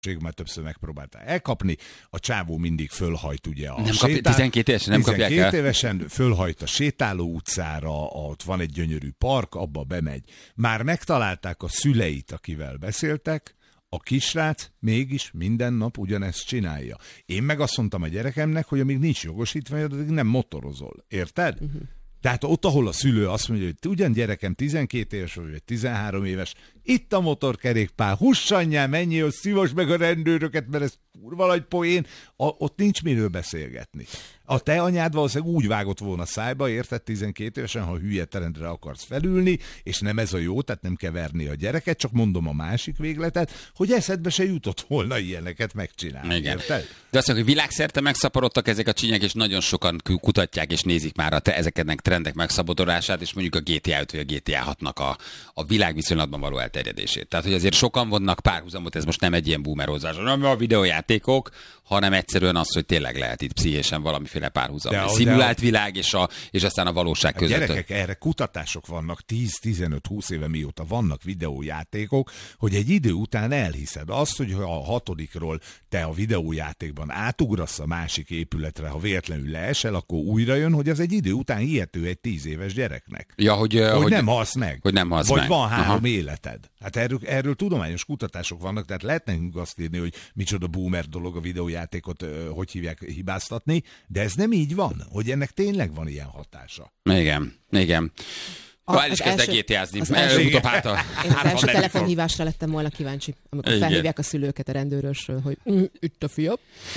már többször megpróbálta elkapni, a csávó mindig fölhajt ugye a nem kapja, 12 évesen nem kapják el. 12 évesen fölhajt a sétáló utcára, ott van egy gyönyörű park, abba bemegy. Már megtalálták a szüleit, akivel beszéltek, a kisrác mégis minden nap ugyanezt csinálja. Én meg azt mondtam a gyerekemnek, hogy amíg nincs jogosítvány, addig nem motorozol. Érted? Tehát ott, ahol a szülő azt mondja, hogy ugyan gyerekem 12 éves vagy 13 éves, itt a motorkerékpár, hussanyjál, menjél, szívasd meg a rendőröket, mert ez kurva nagy poén, ott nincs miről beszélgetni. A te anyád valószínűleg úgy vágott volna szájba, érted, 12 évesen, ha hülye terendre akarsz felülni, és nem ez a jó, tehát nem kell verni a gyereket, csak mondom a másik végletet, hogy eszedbe se jutott volna ilyeneket megcsinálni. Igen. Érted? De azt mondjuk, hogy világszerte megszaporodtak ezek a csinyek, és nagyon sokan kutatják és nézik már ezeknek trendek megszaporodását, és mondjuk a GTA 5 vagy a GTA 6-nak a világviszonylatban való elterjedését. Tehát, hogy azért sokan vonnak párhuzamot, ez most nem egy ilyen boomerozás, nem a videójátékok, hanem egyszerűen az, hogy tényleg lehet itt pszichésen valamiféle párhuzam. Szimulált világ és aztán a valóság között. Gyerekek, erre kutatások vannak 10-15-20 éve mióta vannak videójátékok, hogy egy idő után elhiszed azt, hogy ha a 6-ról te a videójátékban átugrasz a másik épületre, ha véletlenül leesel, akkor újra jön, hogy az egy idő után hihető egy 10 éves gyereknek. Ja, hogy nem halsz meg. Hogy nem halsz vagy meg. van 3 életed. Hát erről tudományos kutatások vannak, tehát lehet nekünk azt írni, hogy micsoda boomer dolog a videójátékot, hogy hívják, hibáztatni, de ez nem így van, hogy ennek tényleg van ilyen hatása. Igen. El is kezdek GTA-zni. Én az első telefonhívásra lettem volna kíváncsi, amikor felhívják a szülőket a rendőrösről, hogy itt a fiam.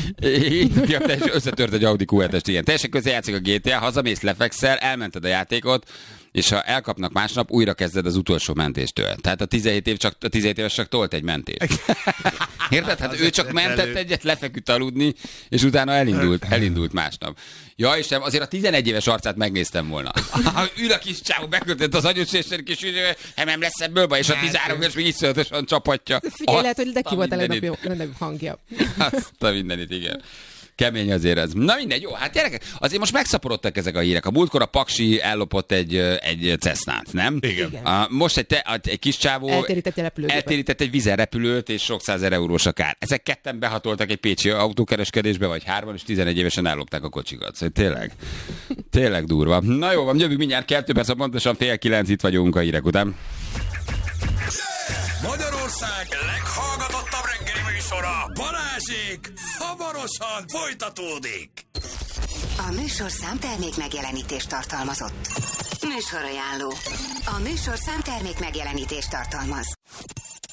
Összetört egy Audi Q7-est, igen. Teljesen közrejátszik a GTA, hazamész, lefekszel, elmented a játékot, és ha elkapnak másnap, újra kezded az utolsó mentéstől. Tehát a 17 éves csak tolt egy mentést. Érted? Hát ő csak mentett egyet, lefeküdt aludni, és utána elindult másnap. Ja, és azért a 11 éves arcát megnéztem volna. Ül a kis csávó, beköltött az agyonsésen, kis nem lesz ebből baj, és a 13 éves még iszonyatosan csapatja. Figyelj, lehet, hogy neki volt a legnagyobb hangja. Azt a mindenit, igen. Kemény azért ez. Na mindegy, jó, hát gyerekek, azért most megszaporodtak ezek a hírek. A múltkor a Paksi ellopott egy Cessnát, nem? Igen. Most egy kis csávó eltérített egy vízerrepülőt, és sok 100 000 eurós a kár. Ezek ketten behatoltak egy pécsi autókereskedésbe, vagy 3-an, és 11 évesen ellopták a kocsikat. Szóval tényleg durva. Na jó, van, jövünk mindjárt 2 perc, pontosan 8:30 itt vagyunk a hírek után. Magyarország leghallgatottabb reggeli műsora, Balázsék, hamarosan folytatódik. A műsorszám termék megjelenítést tartalmazott. Műsorajánló. A műsorszám termék megjelenítést tartalmaz.